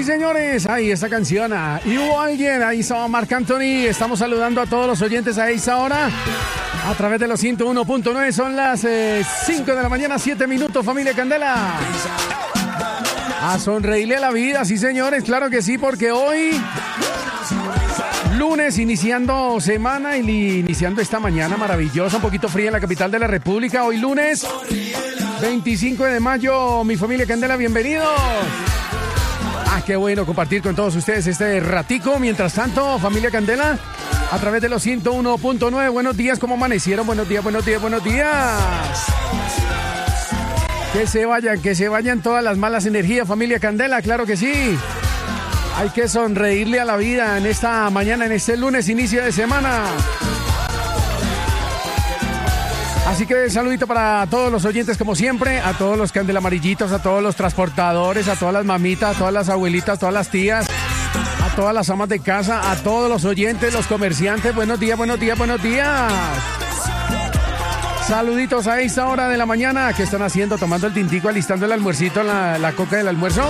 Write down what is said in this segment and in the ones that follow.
señores, ahí esta canción. Y hubo alguien, ahí estaba Marc Anthony. Estamos saludando a todos los oyentes a esta hora a través de los 101.9. Son las 5 de la mañana, 7 minutos, familia Candela. A sonreírle a la vida, sí señores, claro que sí, porque hoy lunes, iniciando semana y iniciando esta mañana maravillosa, un poquito fría en la capital de la República. Hoy lunes 25 de mayo, mi familia Candela, bienvenidos. Qué bueno compartir con todos ustedes este ratico. Mientras tanto, familia Candela, a través de los 101.9. Buenos días, ¿cómo amanecieron? Buenos días, buenos días, buenos días. Que se vayan todas las malas energías, familia Candela, claro que sí. Hay que sonreírle a la vida en esta mañana, en este lunes, inicio de semana. Así que saludito para todos los oyentes, como siempre, a todos los candelamarillitos, a todos los transportadores, a todas las mamitas, a todas las abuelitas, a todas las tías, a todas las amas de casa, a todos los oyentes, los comerciantes. Buenos días, buenos días, buenos días. Saluditos a esta hora de la mañana. ¿Qué están haciendo? Tomando el tintico, alistando el almuercito, la coca del almuerzo.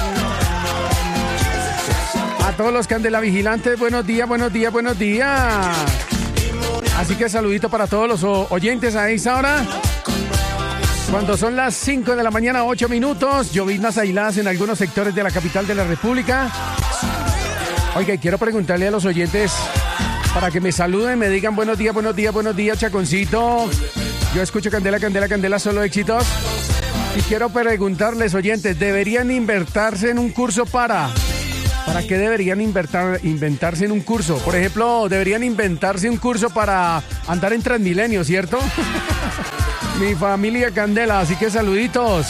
A todos los candelavigilantes, buenos días, buenos días, buenos días. Así que saludito para todos los oyentes a esta hora. Cuando son las 5 de la mañana, 8 minutos, lloviznas aisladas en algunos sectores de la capital de la República. Oiga, quiero preguntarle a los oyentes para que me saluden, me digan buenos días, buenos días, buenos días, Chaconcito. Yo escucho Candela, Candela, Candela, solo éxitos. Y quiero preguntarles, oyentes, ¿deberían invertirse en un curso ¿Para qué deberían inventarse en un curso? Por ejemplo, deberían inventarse un curso para andar en Transmilenio, ¿cierto? Mi familia Candela, así que saluditos.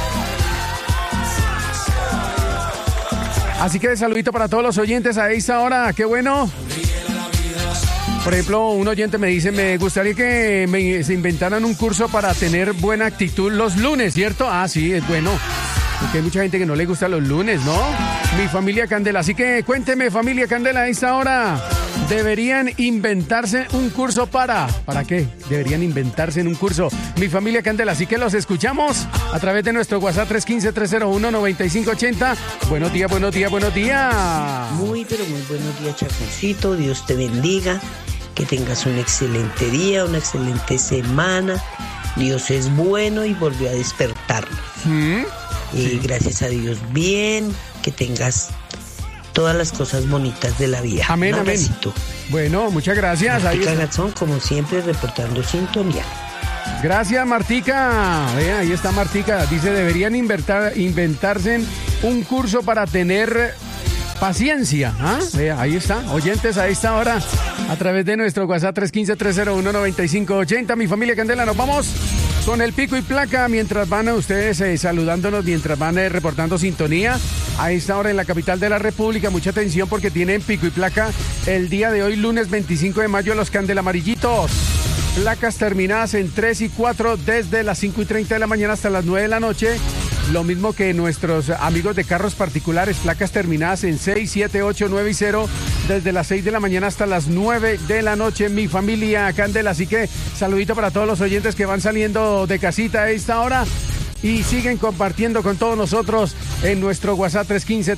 Así que saludito para todos los oyentes a esta hora, qué bueno. Por ejemplo, un oyente me dice, me gustaría que se inventaran un curso para tener buena actitud los lunes, ¿cierto? Sí, es bueno. Porque hay mucha gente que no le gusta los lunes, ¿no? Mi familia Candela. Así que cuénteme, familia Candela, a esta hora. ¿Deberían inventarse un curso ¿Para qué? Deberían inventarse en un curso. Mi familia Candela. Así que los escuchamos a través de nuestro WhatsApp 315-301-9580. Buenos días, buenos días, buenos días. Muy, pero muy buenos días, Chaconcito. Dios te bendiga. Que tengas un excelente día, una excelente semana. Dios es bueno y volvió a despertarnos. Y gracias a Dios, bien, que tengas todas las cosas bonitas de la vida. Amén, amén. Bueno, muchas gracias. Martica Garzón, como siempre, reportando sintonía. Gracias, Martica. Ahí está Martica. Dice, deberían inventarse un curso para tener paciencia. Ahí está, oyentes a esta hora, a través de nuestro WhatsApp 315-301-9580. Mi familia Candela, nos vamos con el pico y placa, mientras van ustedes saludándonos, mientras van reportando sintonía a esta hora en la capital de la República. Mucha atención porque tienen pico y placa el día de hoy, lunes 25 de mayo, los candelamarillitos. Placas terminadas en 3 y 4 desde las 5:30 de la mañana hasta las 9 de la noche. Lo mismo que nuestros amigos de carros particulares, placas terminadas en 6, 7, 8, 9 y 0, desde las 6 de la mañana hasta las 9 de la noche, mi familia Candela. Así que saludito para todos los oyentes que van saliendo de casita a esta hora y siguen compartiendo con todos nosotros en nuestro WhatsApp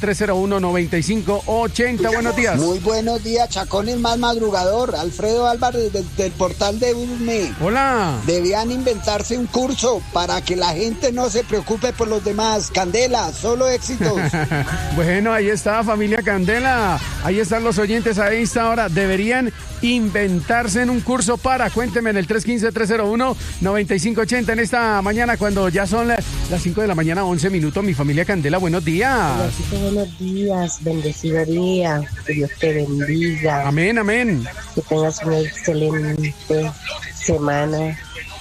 315-301-9580. Buenos días. Muy buenos días, Chacón, el más madrugador. Alfredo Álvarez del portal de Urme. Hola. Debían inventarse un curso para que la gente no se preocupe por los demás. Candela, solo éxitos. Bueno, ahí está, familia Candela. Ahí están los oyentes a esta hora. Deberían inventarse en un curso para, cuénteme en el 315-301-9580 en esta mañana cuando ya son las 5 de la mañana, 11 minutos. Mi familia Candela, buenos días. Buenos días, bendecido día, que Dios te bendiga. Amén, amén. Que tengas una excelente semana.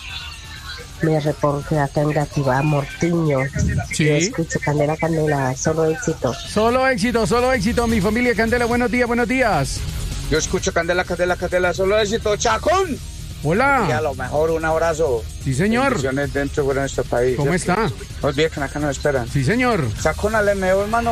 Me reporte acá en Gativá, Mortiño. Sí. Yo escucho Candela, Candela, solo éxito. Solo éxito, solo éxito, mi familia Candela, buenos días, buenos días. Yo escucho Candela, Candela, Candela, solo éxito, Chacón. Hola. Y a lo mejor un abrazo. Sí, señor. Bendiciones dentro de nuestro país. ¿Cómo está? Los días que acá nos esperan. Sí, señor. Chacón al MO, hermano.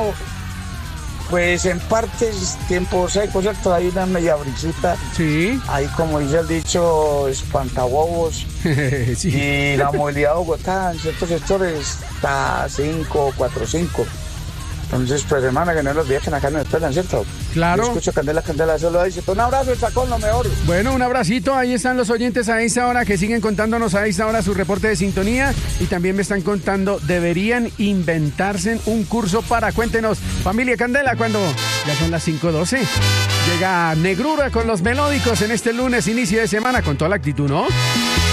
Pues en partes, tiempo seco, ¿cierto? Hay una media brisita. Sí. Ahí, como dice el dicho, espantabobos. Sí. Y la movilidad de Bogotá en ciertos sectores está 5, 4, 5. Entonces, pues hermano, que no los días que acá no me esperan, ¿cierto? Claro. Yo escucho Candela, solo dice, un abrazo, el sacón, lo mejor. Bueno, un abracito, ahí están los oyentes a esta hora que siguen contándonos a esta hora su reporte de sintonía y también me están contando, deberían inventarse un curso para, cuéntenos, familia Candela, cuando ya son las 5:12, llega Negrura con los melódicos en este lunes, inicio de semana, con toda la actitud, ¿no?